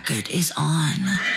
record is on.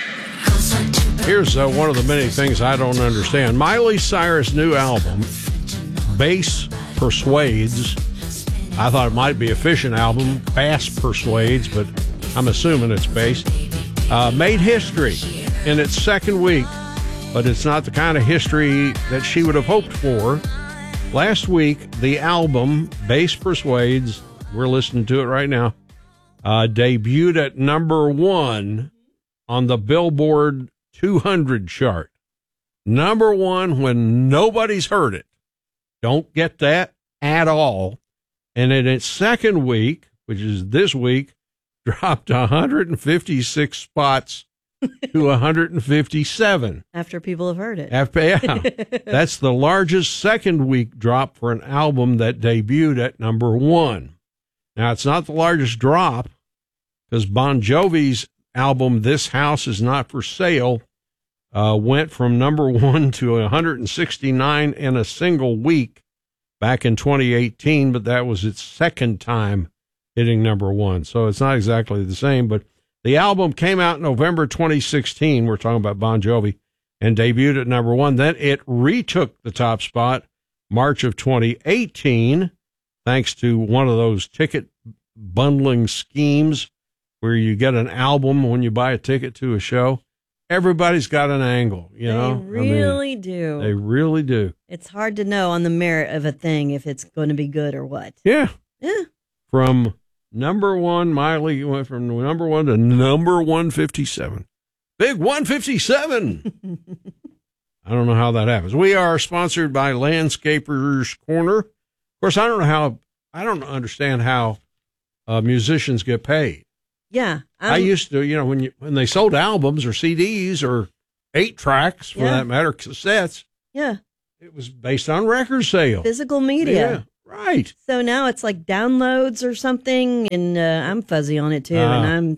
Here's one of the many things I don't understand. Miley Cyrus' new album, Bass Persuades. I thought it might be a fishing album, Bass Persuades, but I'm assuming it's bass. Made history in its second week, but it's not the kind of history that she would have hoped for. Last week, the album, Bass Persuades, we're listening to it right now, debuted at number 1 on the Billboard 200 chart. Number 1 when nobody's heard it. Don't get that at all. And in its second week, which is this week, dropped 156 spots to 157. After people have heard it. Yeah. That's the largest second week drop for an album that debuted at number 1. Now, it's not the largest drop because Bon Jovi's album, This House Is Not For Sale, went from number 1 to 169 in a single week back in 2018, but that was its second time hitting number 1. So it's not exactly the same, but the album came out in November 2016. We're talking about Bon Jovi, and debuted at number 1. Then it retook the top spot March of 2018, thanks to one of those ticket bundling schemes where you get an album when you buy a ticket to a show. Everybody's got an angle, you know? They really do. They really do. It's hard to know on the merit of a thing if it's going to be good or what. Yeah. Yeah. From number 1, Miley went from number 1 to number 157. Big 157! I don't know how that happens. We are sponsored by Landscapers Corner. Of course, I don't understand how musicians get paid. Yeah. I used to, when they sold albums or CDs or 8-tracks, for that matter, cassettes. Yeah. It was based on record sales. Physical media. Yeah, right. So now it's like downloads or something, and I'm fuzzy on it too, and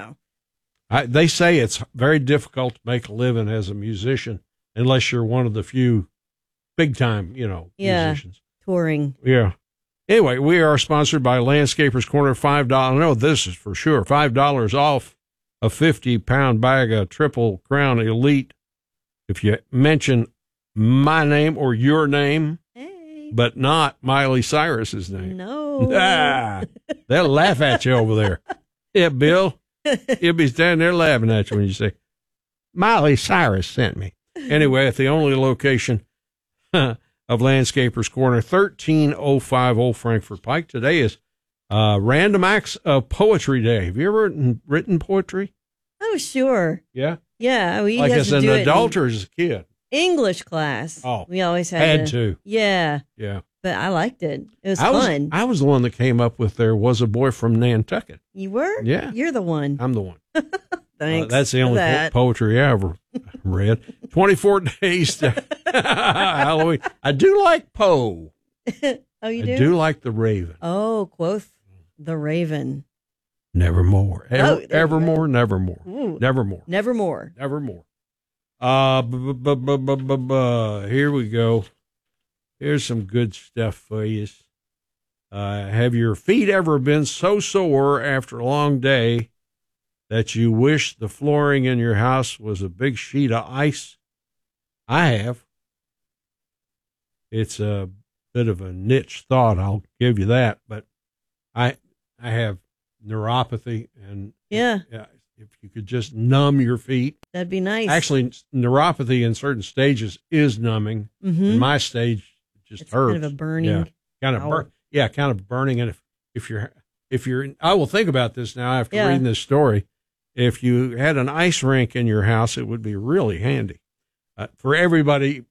they say it's very difficult to make a living as a musician unless you're one of the few big-time, musicians. Touring. Yeah. Anyway, we are sponsored by Landscapers Corner. $5. No, this is for sure. $5 off a 50-pound bag of Triple Crown Elite if you mention my name or your name, but not Miley Cyrus's name. No. They'll laugh at you over there. Yeah, Bill. He'll be standing there laughing at you when you say, Miley Cyrus sent me. Anyway, at the only location of Landscapers Corner, 13050 Old Frankfort Pike. Today is Random Acts of Poetry Day. Have you ever written poetry? Oh, sure. Yeah? Yeah. We like as an adult or as a kid? English class. Oh. We always had to. Yeah. Yeah. But I liked it. It was fun. I was the one that came up with There Was a Boy from Nantucket. You were? Yeah. You're the one. I'm the one. Thanks. That's the only poetry I ever read. 24 days to Halloween. I do like Poe. Oh, you do? I do like The Raven. Oh, quoth the Raven. Nevermore. Evermore, nevermore. Ooh. Nevermore. Nevermore. Nevermore. Here we go. Here's some good stuff for you. Have your feet ever been so sore after a long day that you wish the flooring in your house was a big sheet of ice? I have. It's a bit of a niche thought, I'll give you that, but I have neuropathy, and if you could just numb your feet. That'd be nice. Actually, neuropathy in certain stages is numbing. Mm-hmm. In my stage, it just hurts. Kind of a burning. Kind of burning. And if you're, I will think about this now after reading this story. If you had an ice rink in your house, it would be really handy for everybody.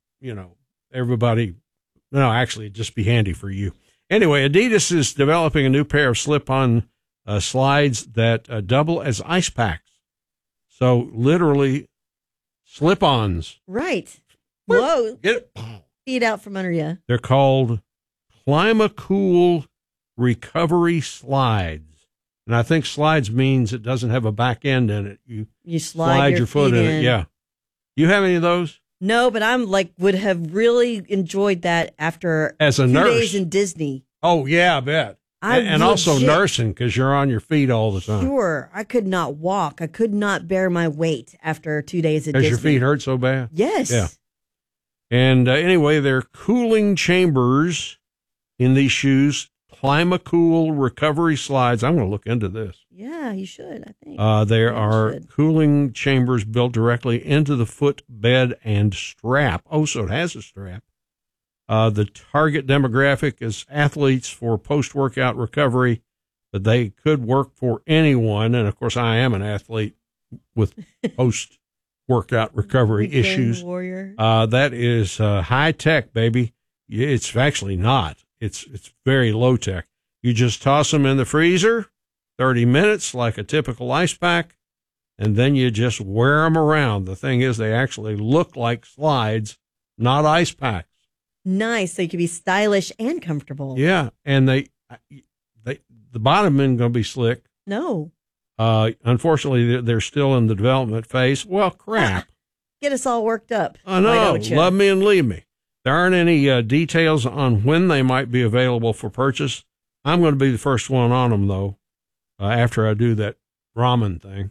Actually, it'd just be handy for you. Anyway, Adidas is developing a new pair of slip-on slides that double as ice packs. So literally slip-ons. Right. Whoa. Get it. Feet out from under you. They're called Climacool Recovery Slides. And I think slides means it doesn't have a back end in it. You slide your foot in it. Yeah. You have any of those? No, but I'm would have really enjoyed that after as a 2 nurse days in Disney. Oh, yeah, I bet. And also nursing because you're on your feet all the time. Sure. I could not walk. I could not bear my weight after 2 days at Disney. Because your feet hurt so bad? Yes. Yeah. And anyway, there are cooling chambers in these shoes, Climacool recovery slides. I'm going to look into this. Yeah, you should, I think. There are cooling chambers built directly into the foot bed and strap. Oh, so it has a strap. The target demographic is athletes for post-workout recovery, but they could work for anyone. And, of course, I am an athlete with post-workout recovery issues. Warrior. That is high-tech, baby. It's actually not. It's very low-tech. You just toss them in the freezer, 30 minutes like a typical ice pack, and then you just wear them around. The thing is, they actually look like slides, not ice packs. Nice, so you can be stylish and comfortable. Yeah, and the bottom isn't going to be slick. No. Unfortunately, they're still in the development phase. Well, crap. Get us all worked up. I know. Love me and leave me. There aren't any details on when they might be available for purchase. I'm going to be the first one on them, though, after I do that ramen thing.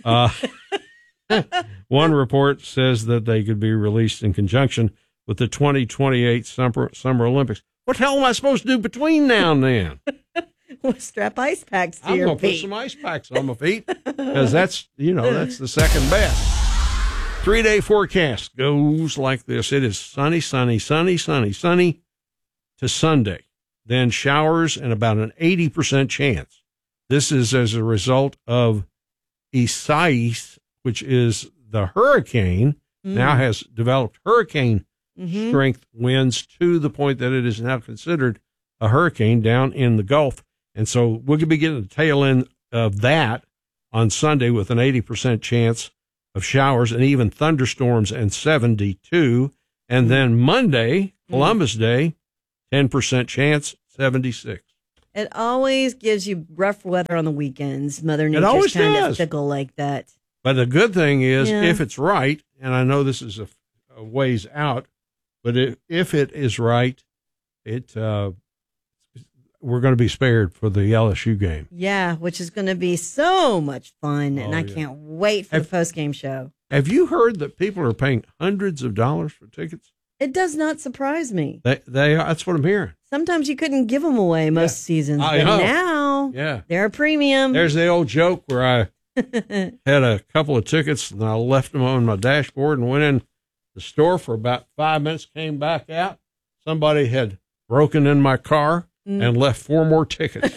One report says that they could be released in conjunction with the 2028 Summer Olympics. What the hell am I supposed to do between now and then? Well, strap ice packs to I'm your going to put feet. some ice packs on my feet because that's the second best. 3-day forecast goes like this. It is sunny to Sunday. Then showers and about an 80% chance. This is as a result of Isaias, which is the hurricane, now has developed hurricane strength winds to the point that it is now considered a hurricane down in the Gulf. And so we're going to be getting the tail end of that on Sunday with an 80% chance of showers and even thunderstorms and 72. And then Monday, Columbus Day, 10% chance, 76. It always gives you rough weather on the weekends. Mother Nature's always kind does. of fickle like that. But the good thing is, if it's right, and I know this is a ways out, but if it is right, we're going to be spared for the LSU game. Yeah, which is going to be so much fun, and I can't wait for the post-game show. Have you heard that people are paying hundreds of dollars for tickets? It does not surprise me. That's what I'm hearing. Sometimes you couldn't give them away most seasons, but now they're a premium. There's the old joke where I had a couple of tickets and I left them on my dashboard and went in the store for about 5 minutes, came back out. Somebody had broken in my car and left 4 more tickets.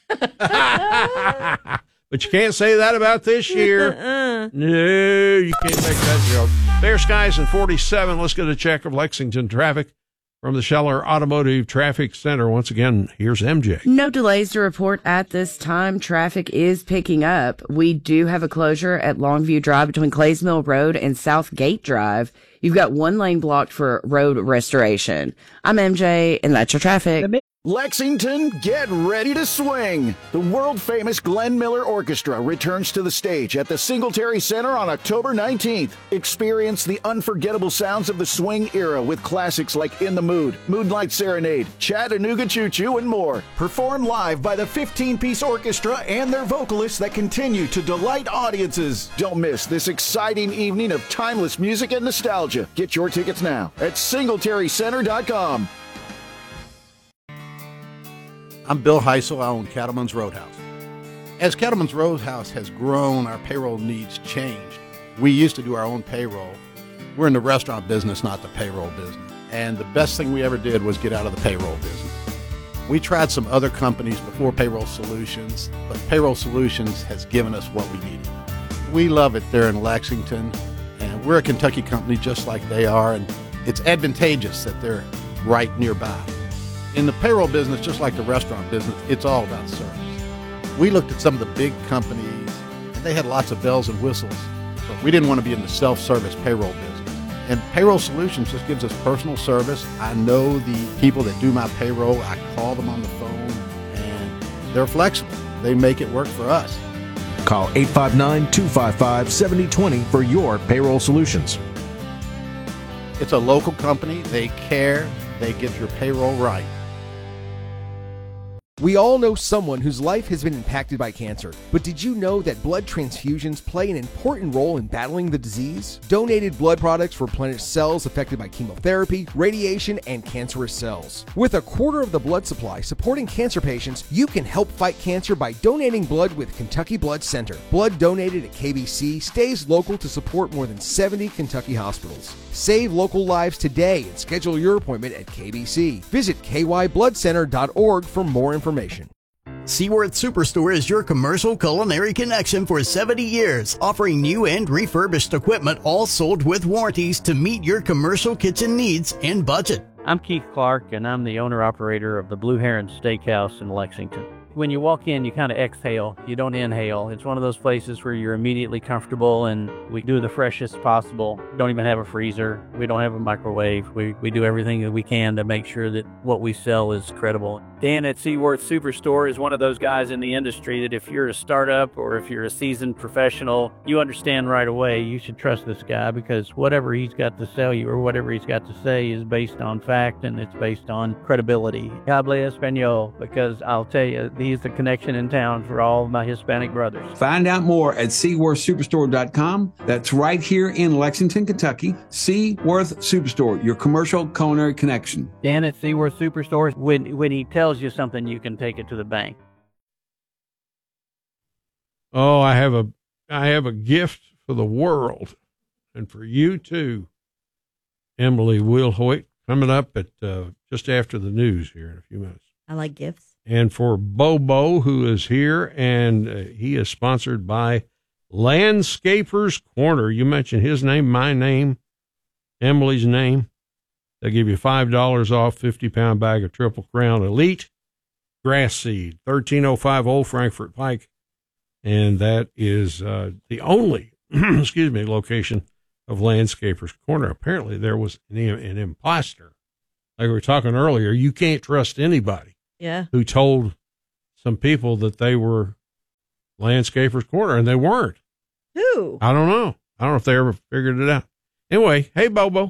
But you can't say that about this year. No, you can't make that joke. Fair skies and 47. Let's get a check of Lexington traffic from the Scheller Automotive Traffic Center. Once again, here's MJ. No delays to report at this time. Traffic is picking up. We do have a closure at Longview Drive between Clays Mill Road and South Gate Drive. You've got 1 lane blocked for road restoration. I'm MJ, and that's your traffic. Lexington, get ready to swing! The world-famous Glenn Miller Orchestra returns to the stage at the Singletary Center on October 19th. Experience the unforgettable sounds of the swing era with classics like In the Mood, Moonlight Serenade, Chattanooga Choo Choo, and more. Performed live by the 15-piece orchestra and their vocalists that continue to delight audiences. Don't miss this exciting evening of timeless music and nostalgia. Get your tickets now at singletarycenter.com. I'm Bill Heisel. I own Cattleman's Roadhouse. As Cattleman's Roadhouse has grown, our payroll needs changed. We used to do our own payroll. We're in the restaurant business, not the payroll business. And the best thing we ever did was get out of the payroll business. We tried some other companies before Payroll Solutions, but Payroll Solutions has given us what we needed. We love it there in Lexington, and we're a Kentucky company just like they are, and it's advantageous that they're right nearby. In the payroll business, just like the restaurant business, it's all about service. We looked at some of the big companies, and they had lots of bells and whistles, but we didn't want to be in the self-service payroll business. And Payroll Solutions just gives us personal service. I know the people that do my payroll. I call them on the phone, and they're flexible. They make it work for us. Call 859-255-7020 for your payroll solutions. It's a local company. They care. They get your payroll right. We all know someone whose life has been impacted by cancer, but did you know that blood transfusions play an important role in battling the disease? Donated blood products replenish cells affected by chemotherapy, radiation, and cancerous cells. With a quarter of the blood supply supporting cancer patients, you can help fight cancer by donating blood with Kentucky Blood Center. Blood donated at KBC stays local to support more than 70 Kentucky hospitals. Save local lives today and schedule your appointment at KBC. Visit kybloodcenter.org for more information. Seaworth Superstore is your commercial culinary connection for 70 years, offering new and refurbished equipment, all sold with warranties to meet your commercial kitchen needs and budget. I'm Keith Clark, and I'm the owner-operator of the Blue Heron Steakhouse in Lexington. When you walk in, you kind of exhale. You don't inhale. It's one of those places where you're immediately comfortable, and we do the freshest possible. Don't even have a freezer. We don't have a microwave. We do everything that we can to make sure that what we sell is credible. Dan at Seaworth Superstore is one of those guys in the industry that if you're a startup or if you're a seasoned professional, you understand right away you should trust this guy, because whatever he's got to sell you or whatever he's got to say is based on fact, and it's based on credibility. Hable Espanol, because I'll tell you, he's the connection in town for all of my Hispanic brothers. Find out more at SeaworthSuperstore.com. That's right here in Lexington, Kentucky. Seaworth Superstore, your commercial culinary connection. Dan at Seaworth Superstore, when he tells you something, you can take it to the bank. Oh, I have a gift for the world, and for you too, Emily Wilhoit, coming up at just after the news here in a few minutes. I like gifts. And for Bobo, who is here, and he is sponsored by Landscapers Corner. You mentioned his name, my name, Emily's name. They'll give you $5 off 50-pound bag of Triple Crown Elite grass seed, 1305 Old Frankfort Pike. And that is the only, location of Landscapers Corner. Apparently there was an imposter. Like we were talking earlier, you can't trust anybody. Yeah. Who told some people that they were Landscapers Corner, and they weren't. Who? I don't know. I don't know if they ever figured it out. Anyway, hey, Bobo.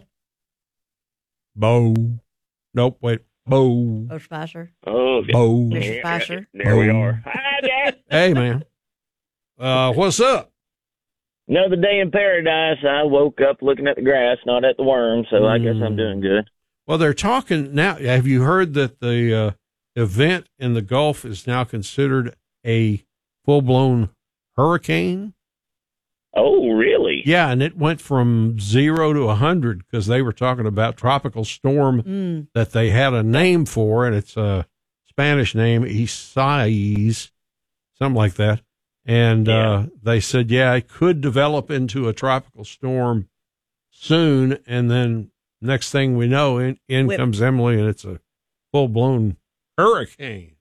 Bo. Nope, wait. Bo. Oh, Spicer. Oh, Bo. Mr. Spicer. There we are. Hi, Dad. Hey, man. What's up? Another day in paradise. I woke up looking at the grass, not at the worms, so I guess I'm doing good. Well, they're talking now. Have you heard that the event in the Gulf is now considered a full-blown hurricane? Oh, really? Yeah, and it went from 0 to 100 because they were talking about tropical storm that they had a name for, and it's a Spanish name, Isaias, something like that. And they said, it could develop into a tropical storm soon, and then next thing we know, in comes Emily, and it's a full-blown hurricane.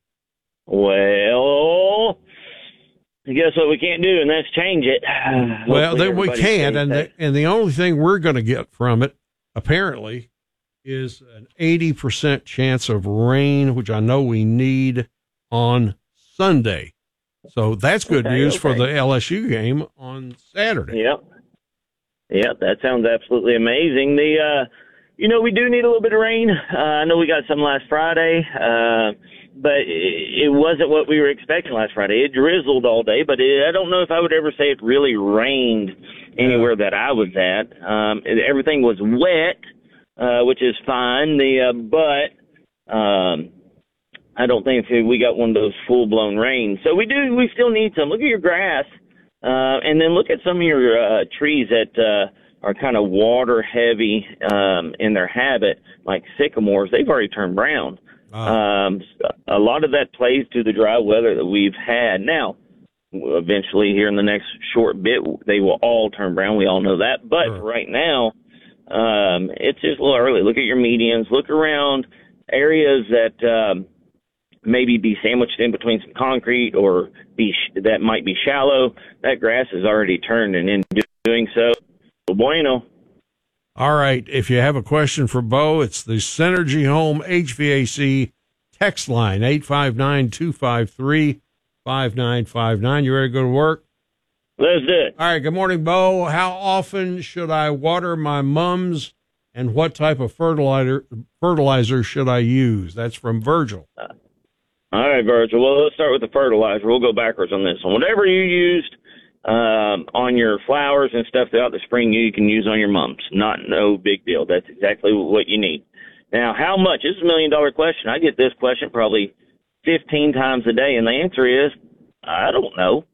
Well, guess what we can't do, and that's change it. Well, then we can't, and the only thing we're going to get from it, apparently, is an 80% chance of rain, which I know we need on Sunday. So that's good news for the LSU game on Saturday. Yep, that sounds absolutely amazing. We do need a little bit of rain. I know we got some last Friday, but it wasn't what we were expecting last Friday. It drizzled all day, but I don't know if I would ever say it really rained anywhere that I was at. Everything was wet, which is fine. But I don't think we got one of those full-blown rains. So we still need some. Look at your grass, and then look at some of your trees that are kind of water-heavy in their habit, like sycamores. They've already turned brown. A lot of that plays to the dry weather that we've had. Now, eventually here in the next short bit, they will all turn brown. We all know that. But right now, it's just a little early. Look at your medians. Look around areas that maybe be sandwiched in between some concrete or that might be shallow. That grass is already turned, and in doing so, bueno. All right. If you have a question for Bo, it's the Synergy Home HVAC text line, 859-253-5959. You ready to go to work? Let's do it. All right. Good morning, Bo. How often should I water my mums, and what type of fertilizer should I use? That's from Virgil. All right, Virgil. Well, let's start with the fertilizer. We'll go backwards on this one. Whatever you used on your flowers and stuff throughout the spring, you can use on your mums. No big deal. That's exactly what you need. Now, how much? This is $1 million question. I get this question probably 15 times a day, and the answer is, I don't know.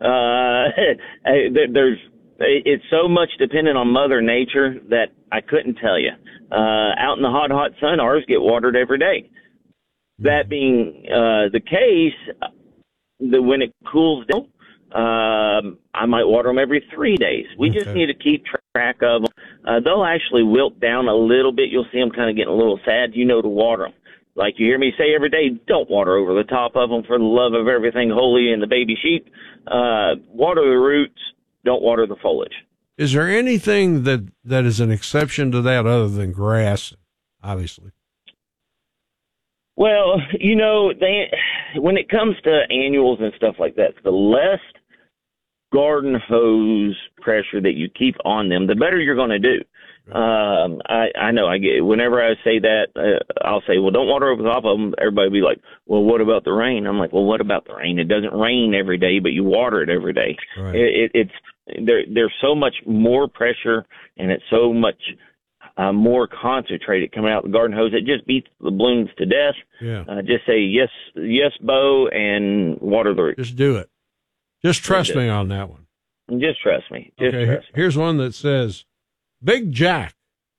It's so much dependent on Mother Nature that I couldn't tell you. Out in the hot sun, ours get watered every day. That being the case, when it cools down, I might water them every 3 days. We just need to keep track of them. They'll actually wilt down a little bit. You'll see them kind of getting a little sad. You know to water them. Like you hear me say every day, don't water over the top of them for the love of everything holy and the baby sheep. Water the roots. Don't water the foliage. Is there anything that is an exception to that other than grass, obviously? Well, when it comes to annuals and stuff like that, the less garden hose pressure that you keep on them, the better you're going to do. I know. I get whenever I say that, I'll say, well, don't water over the top of them. Everybody will be like, well, what about the rain? I'm like, well, what about the rain? It doesn't rain every day, but you water it every day. Right. There's so much more pressure, and it's so much more concentrated coming out the garden hose. It just beats the blooms to death. Yeah. Just say yes, Bo, and water the roots. Just do it. Just trust me on that one. Just trust me. Trust me. Here's one that says, Big Jack.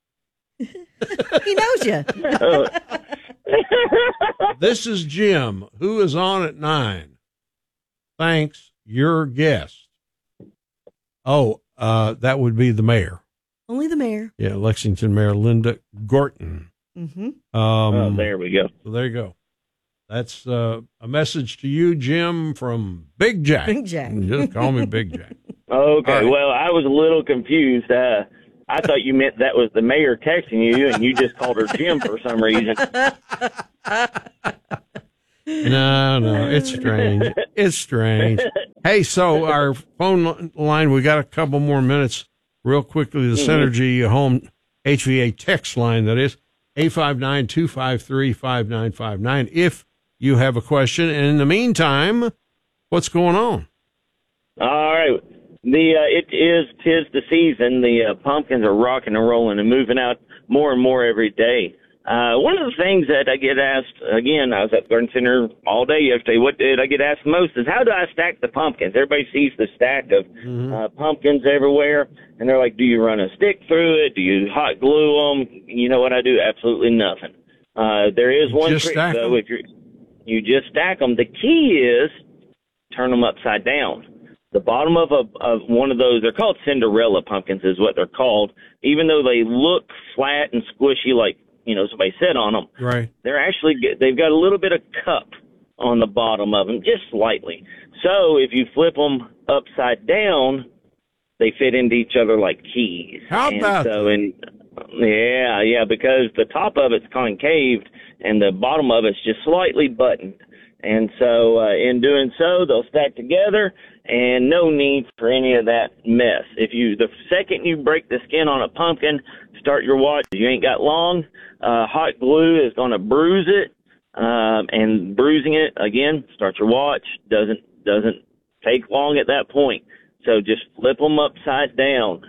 He knows you. This is Jim, who is on at 9. Thanks, your guest. Oh, that would be the mayor. Only the mayor. Yeah, Lexington Mayor Linda Gorton. Mm-hmm. There we go. So there you go. That's a message to you, Jim, from Big Jack. Big Jack. Just call me Big Jack. Okay. Right. Well, I was a little confused. I thought you meant that was the mayor texting you, and you just called her Jim for some reason. No, it's strange. It's strange. Hey, so our phone line, we got a couple more minutes. Real quickly, the Synergy Home HVA text line, that is 859-253-5959, if you have a question. And in the meantime, what's going on? All right. Tis the season. The pumpkins are rocking and rolling and moving out more and more every day. One of the things that I get asked, again, I was at the garden center all day yesterday, what did I get asked most is, how do I stack the pumpkins? Everybody sees the stack of pumpkins everywhere, and they're like, do you run a stick through it? Do you hot glue them? You know what I do? Absolutely nothing. There is one trick, though. If you just stack them. The key is turn them upside down. The bottom of one of those, they're called Cinderella pumpkins is what they're called, even though they look flat and squishy like, somebody sat on them. Right. They've got a little bit of cup on the bottom of them, just slightly. So if you flip them upside down, they fit into each other like keys. How about Yeah, because the top of it's concaved and the bottom of it's just slightly buttoned. And so in doing so, they'll stack together, and no need for any of that mess. The second you break the skin on a pumpkin, start your watch. You ain't got long. Hot glue is going to bruise it, and bruising it, again, start your watch. Doesn't take long at that point. So just flip them upside down.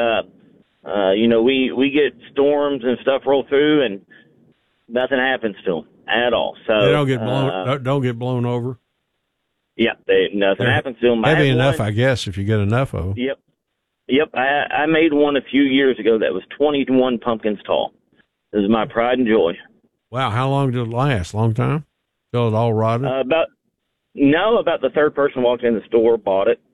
We get storms and stuff roll through, and nothing happens to them at all. So they don't get blown over. Yeah, nothing happens to them. Heavy enough, I guess, if you get enough of them. Yep. I made one a few years ago that was 21 pumpkins tall. This is my pride and joy. Wow, how long did it last? Long time? Till it all rotted? About the third person walked in the store, bought it.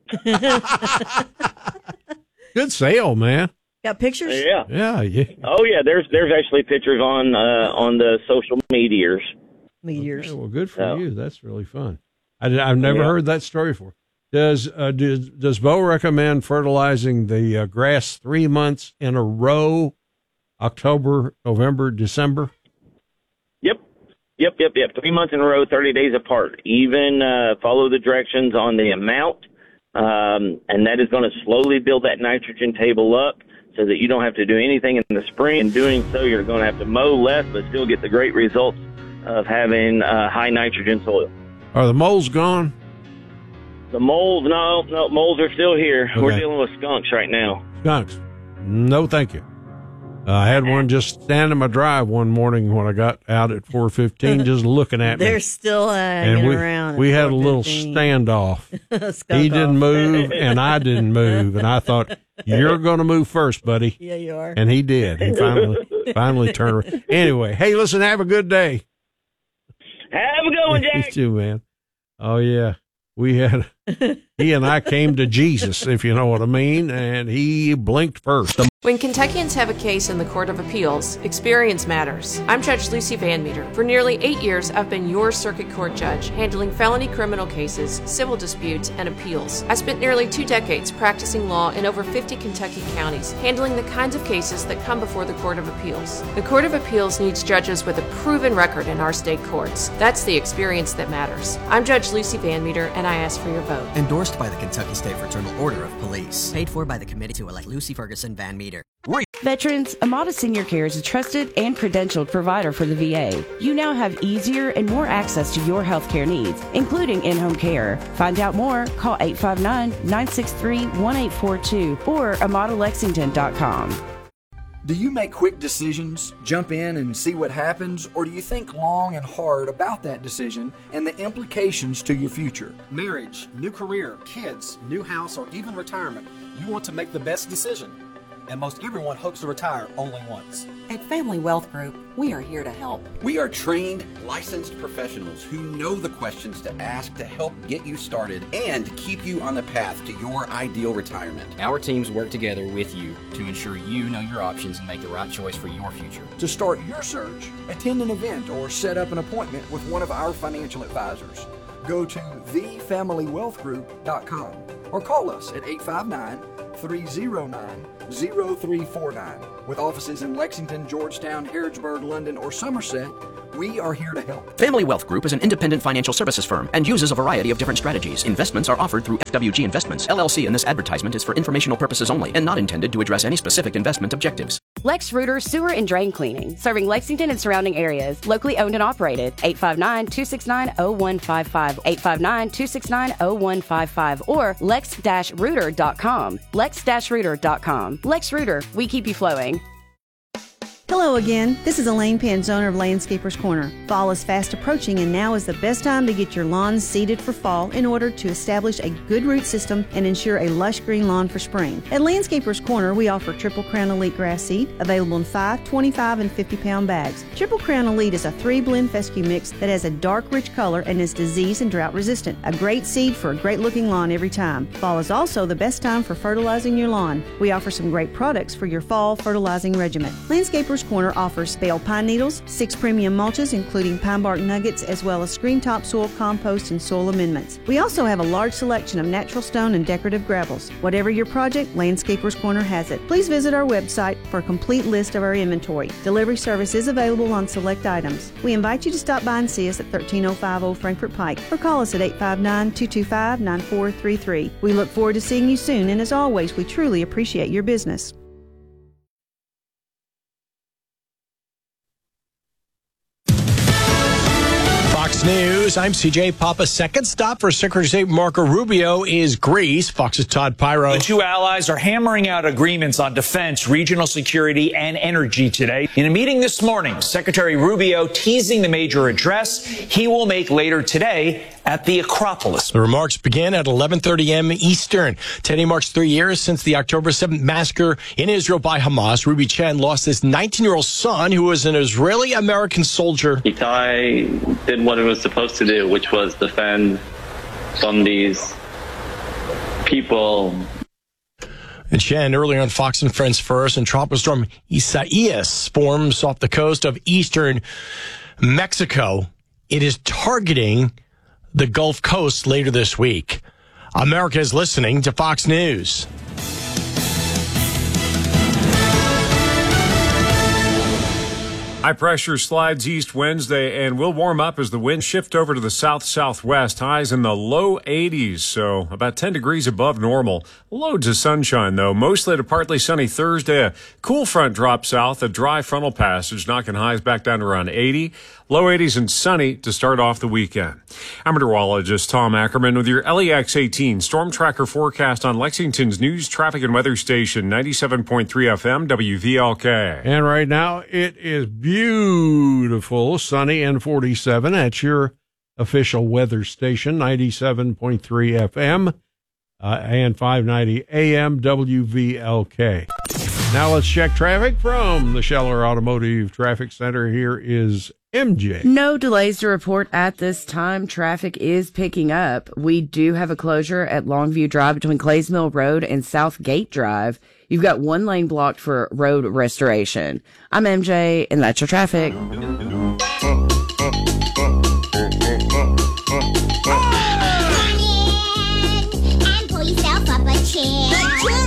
Good sale, man. Got pictures? Yeah. Oh yeah, there's actually pictures on the social meteors. Okay, well, good for you. That's really fun. I've never heard that story before. Does Bo recommend fertilizing the grass 3 months in a row? October, November, December? Yep. 3 months in a row, 30 days apart. Even follow the directions on the amount, and that is going to slowly build that nitrogen table up so that you don't have to do anything in the spring. In doing so, you're going to have to mow less, but still get the great results of having high nitrogen soil. Are the moles gone? The moles, no, moles are still here. Okay. We're dealing with skunks right now. Skunks? No, thank you. I had one just stand in my drive one morning when I got out at 4:15, just looking at me. They're still hanging around. We had a little standoff. He didn't move, and I didn't move. And I thought, you're going to move first, buddy. Yeah, you are. And he did. He finally turned around. Anyway, hey, listen, have a good day. Have a good one, Jack. You too, man. Oh, yeah. He and I came to Jesus, if you know what I mean, and he blinked first. When Kentuckians have a case in the Court of Appeals, experience matters. I'm Judge Lucy Van Meter. For nearly 8 years, I've been your circuit court judge, handling felony criminal cases, civil disputes, and appeals. I spent nearly 2 decades practicing law in over 50 Kentucky counties, handling the kinds of cases that come before the Court of Appeals. The Court of Appeals needs judges with a proven record in our state courts. That's the experience that matters. I'm Judge Lucy Van Meter, and I ask for your vote. Endorsed by the Kentucky State Fraternal Order of Police. Paid for by the committee to elect Lucy Ferguson Van Meter. Veterans, Amada Senior Care is a trusted and credentialed provider for the VA. You now have easier and more access to your healthcare needs, including in-home care. Find out more, call 859-963-1842 or AmadaLexington.com. Do you make quick decisions, jump in and see what happens, or do you think long and hard about that decision and the implications to your future? Marriage, new career, kids, new house, or even retirement. You want to make the best decision. And most everyone hopes to retire only once. At Family Wealth Group, we are here to help. We are trained, licensed professionals who know the questions to ask to help get you started and keep you on the path to your ideal retirement. Our teams work together with you to ensure you know your options and make the right choice for your future. To start your search, attend an event or set up an appointment with one of our financial advisors. Go to thefamilywealthgroup.com or call us at 859-309-0349. With offices in Lexington, Georgetown, Harrodsburg, London, or Somerset, we are here to help. Family Wealth Group is an independent financial services firm and uses a variety of different strategies. Investments are offered through FWG Investments, LLC, and this advertisement is for informational purposes only and not intended to address any specific investment objectives. Lex Reuter Sewer and Drain Cleaning, serving Lexington and surrounding areas, locally owned and operated. 859-269-0155, 859-269-0155, or lex-reuter.com. lex-reuter.com. Lex Reuter, we keep you flowing. Hello again. This is Elaine Panzona of Landscapers Corner. Fall is fast approaching, and now is the best time to get your lawns seeded for fall in order to establish a good root system and ensure a lush green lawn for spring. At Landscapers Corner, we offer Triple Crown Elite grass seed, available in 5, 25, and 50-pound bags. Triple Crown Elite is a 3-blend fescue mix that has a dark, rich color and is disease and drought resistant. A great seed for a great looking lawn every time. Fall is also the best time for fertilizing your lawn. We offer some great products for your fall fertilizing regimen. Landscapers Corner offers bale pine needles, 6 premium mulches including pine bark nuggets, as well as screen topsoil, compost, and soil amendments. We also have a large selection of natural stone and decorative gravels. Whatever your project, Landscapers Corner has it. Please visit our website for a complete list of our inventory. Delivery service is available on select items. We invite you to stop by and see us at 13050 Old Frankfort Pike or call us at 859-225-9433. We look forward to seeing you soon, and as always, we truly appreciate your business. Fox News, I'm CJ Papa. Second stop for Secretary of State Marco Rubio is Greece. Fox's Todd Pyro. The two allies are hammering out agreements on defense, regional security, and energy today. In a meeting this morning, Secretary Rubio teasing the major address he will make later today at the Acropolis. The remarks begin at 11:30 a.m. Eastern. Today marks 3 years since the October 7th massacre in Israel by Hamas. Ruby Chen lost his 19-year-old son, who was an Israeli-American soldier. Itai did what it was supposed to do, which was defend from these people. And Chen, earlier on Fox and Friends First, and tropical storm Isaias forms off the coast of eastern Mexico. It is targeting the Gulf Coast later this week. America is listening to Fox News. High pressure slides east Wednesday and will warm up as the winds shift over to the south-southwest. Highs in the low 80s, so about 10 degrees above normal. Loads of sunshine, though. Mostly to partly sunny Thursday. A cool front drops south, a dry frontal passage, knocking highs back down to around 80. Low 80s and sunny to start off the weekend. I'm meteorologist Tom Ackerman with your LEX 18 Storm Tracker forecast on Lexington's news, traffic, and weather station, 97.3 FM, WVLK. And right now, it is beautiful, sunny and 47 at your official weather station, 97.3 FM and 590 AM WVLK. Now let's check traffic from the Scheller Automotive Traffic Center. Here is MJ. No delays to report at this time. Traffic is picking up. We do have a closure at Longview Drive between Clays Mill Road and South Gate Drive. You've got one lane blocked for road restoration. I'm MJ, and that's your traffic.